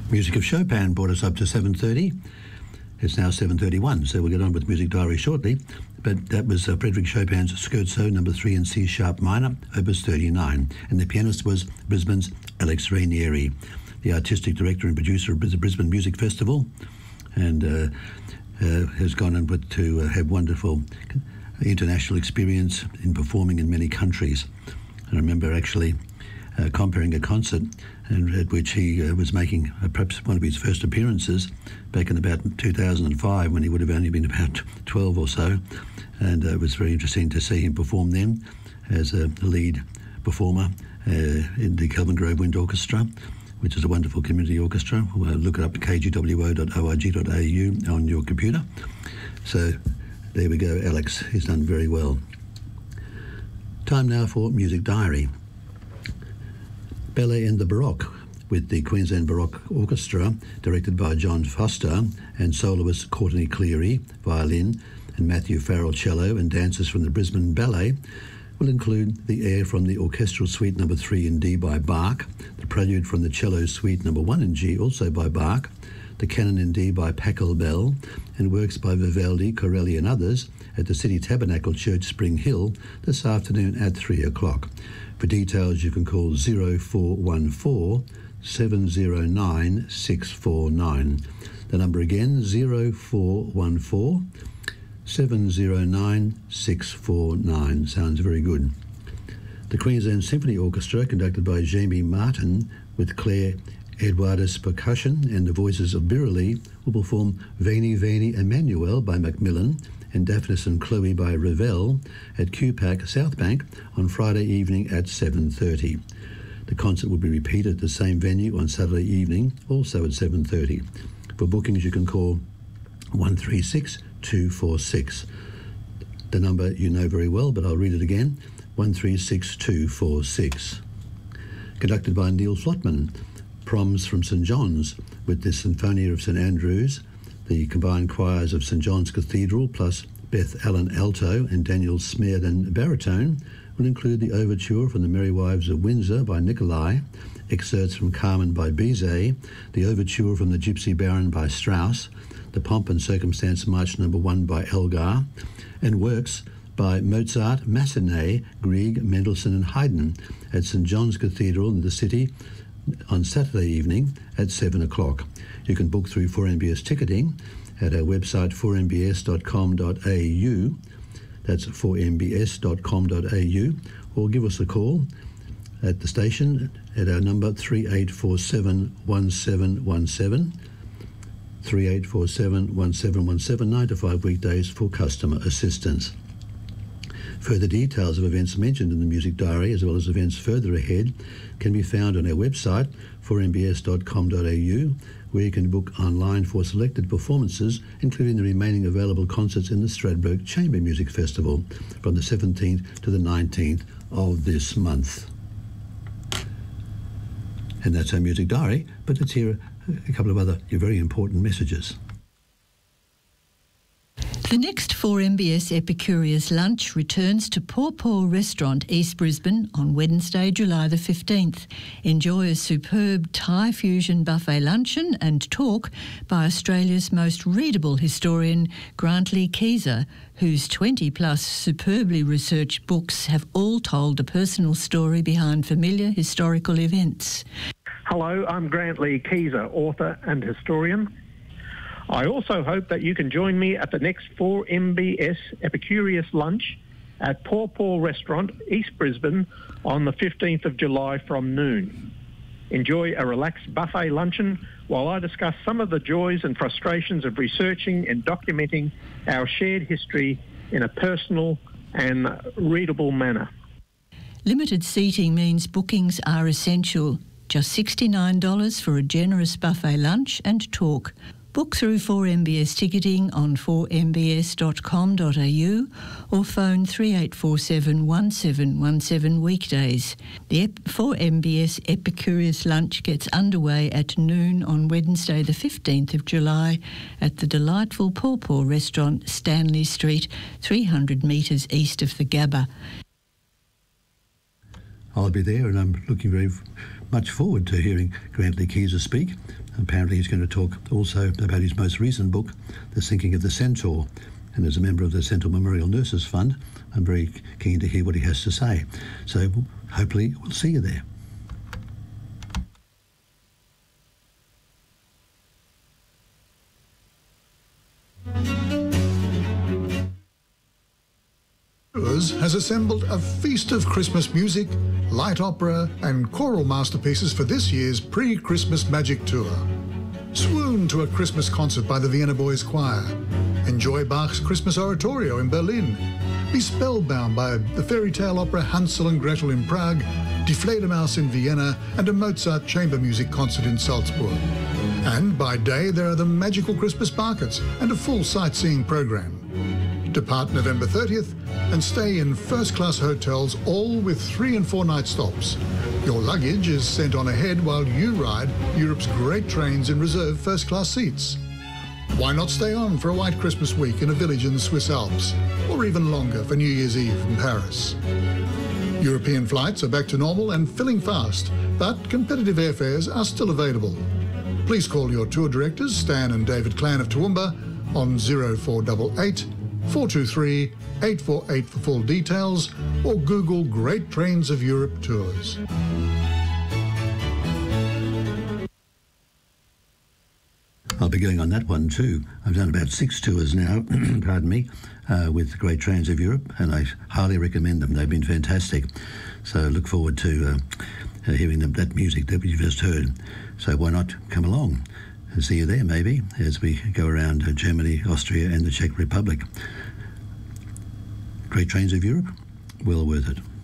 Music of Chopin brought us up to 7:30. It's now 7:31, so we'll get on with Music Diary shortly. But that was Frédéric Chopin's Scherzo No. 3 in C sharp minor, Opus 39, and the pianist was Brisbane's Alex Rainieri, the artistic director and producer of the Brisbane Music Festival, and has gone on to have wonderful international experience in performing in many countries. I remember actually comparing a concert at which he was making perhaps one of his first appearances back in about 2005, when he would have only been about 12 or so, and it was very interesting to see him perform then as a lead performer in the Kelvin Grove Wind Orchestra, which is a wonderful community orchestra. Look it up at kgwo.org.au on your computer. So there we go, Alex. He's done very well. Time now for Music Diary. Ballet in the Baroque, with the Queensland Baroque Orchestra, directed by John Foster, and soloist Courtney Cleary, violin, and Matthew Farrell, cello, and dancers from the Brisbane Ballet, will include the air from the Orchestral Suite No. 3 in D by Bach, the prelude from the Cello Suite No. 1 in G, also by Bach, the Canon in D by Pachelbel, and works by Vivaldi, Corelli and others at the City Tabernacle Church, Spring Hill, this afternoon at 3 o'clock. For details, you can call 0414 709 649. The number again, 0414 709 649. Sounds very good. The Queensland Symphony Orchestra, conducted by Jamie Martin, with Claire Edwardis percussion and the voices of Birrelli, will perform Veni Veni Emmanuel by Macmillan and Daphnis and Chloe by Ravel at QPAC Southbank on Friday evening at 7:30. The concert will be repeated at the same venue on Saturday evening, also at 7:30. For bookings, you can call 136 246. The number you know very well, but I'll read it again, 136 246. Conducted by Neil Flotman, Proms from St John's, with the Sinfonia of St Andrews, the combined choirs of St John's Cathedral, plus Beth Allen alto and Daniel Smearden baritone, will include the overture from the Merry Wives of Windsor by Nicolai, excerpts from Carmen by Bizet, the overture from the Gypsy Baron by Strauss, the Pomp and Circumstance March No. 1 by Elgar, and works by Mozart, Massenet, Grieg, Mendelssohn and Haydn at St John's Cathedral in the city on Saturday evening at 7 o'clock. You can book through 4MBS ticketing at our website 4mbs.com.au. That's 4mbs.com.au, or give us a call at the station at our number 3847 1717, 3847 1717, 9 to 5 weekdays for customer assistance. Further details of events mentioned in the Music Diary, as well as events further ahead, can be found on our website, 4mbs.com.au, where you can book online for selected performances, including the remaining available concerts in the Stradbroke Chamber Music Festival from the 17th to the 19th of this month. And that's our Music Diary, but let's hear a couple of other very important messages. The next 4MBS Epicurious Lunch returns to Paw Paw Restaurant, East Brisbane, on Wednesday, July the 15th. Enjoy a superb Thai fusion buffet luncheon and talk by Australia's most readable historian, Grantley Keyser, whose 20-plus superbly researched books have all told a personal story behind familiar historical events. Hello, I'm Grantley Keyser, author and historian. I also hope that you can join me at the next 4MBS Epicurious Lunch at Paw Paw Restaurant, East Brisbane, on the 15th of July from noon. Enjoy a relaxed buffet luncheon while I discuss some of the joys and frustrations of researching and documenting our shared history in a personal and readable manner. Limited seating means bookings are essential. Just $69 for a generous buffet lunch and talk. Book through 4MBS ticketing on 4mbs.com.au or phone 3847 1717 weekdays. The 4MBS Epicurious Lunch gets underway at noon on Wednesday the 15th of July at the delightful Paw Paw Restaurant, Stanley Street, 300 metres east of the Gabba. I'll be there, and I'm looking very much forward to hearing Grantley Keyser speak. Apparently he's going to talk also about his most recent book, The Sinking of the Centaur. And as a member of the Centaur Memorial Nurses Fund, I'm very keen to hear what he has to say. So hopefully we'll see you there. Has assembled a feast of Christmas music, light opera and choral masterpieces for this year's pre-Christmas Magic Tour. Swoon to a Christmas concert by the Vienna Boys Choir. Enjoy Bach's Christmas Oratorio in Berlin. Be spellbound by the fairy tale opera Hansel and Gretel in Prague, Die Fledermaus in Vienna and a Mozart chamber music concert in Salzburg. And by day there are the magical Christmas markets and a full sightseeing program. Depart November 30th and stay in first-class hotels, all with 3 and 4 night stops. Your luggage is sent on ahead while you ride Europe's great trains in reserved first-class seats. Why not stay on for a white Christmas week in a village in the Swiss Alps, or even longer for New Year's Eve in Paris? European flights are back to normal and filling fast, but competitive airfares are still available. Please call your tour directors, Stan and David Clan of Toowoomba, on 0488 423 848 for full details, or Google Great Trains of Europe Tours. I'll be going on that one too. I've done about 6 tours now, pardon me, with Great Trains of Europe, and I highly recommend them. They've been fantastic. So look forward to hearing that music that we've just heard. So why not come along and see you there maybe as we go around Germany, Austria and the Czech Republic. Great Trains of Europe, well worth it.